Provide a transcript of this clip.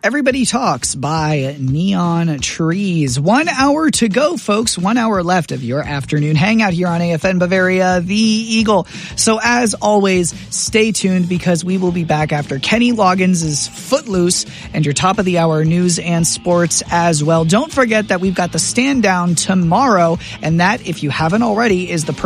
Everybody Talks by Neon Trees. 1 hour to go, folks. 1 hour left of your afternoon hangout here on AFN Bavaria, the Eagle. So as always, stay tuned because we will be back after Kenny Loggins' Footloose and your top of the hour news and sports as well. Don't forget that we've got the stand down tomorrow, and that, if you haven't already, is the